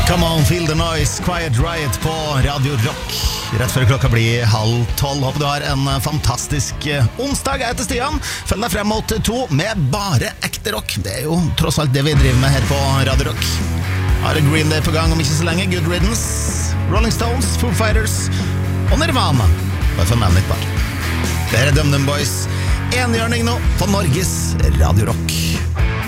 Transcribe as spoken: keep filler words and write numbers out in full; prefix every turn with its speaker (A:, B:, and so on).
A: Come on, feel the noise, Quiet Riot på Radio Rock. Rett før klokka blir halv tolv. Håper du har en fantastisk onsdag. Jeg heter Stian. Følg deg frem mot to med bare ekte rock. Det er jo tross alt det vi driver med her på Radio Rock. Har en Green Day på gang om ikke så lenge. Good Riddance, Rolling Stones, Foo Fighters og Nirvana. Bare for å nevne litt bare. Det her er Dum Dum Boys. Enhjørning nå på Norges Radio Rock.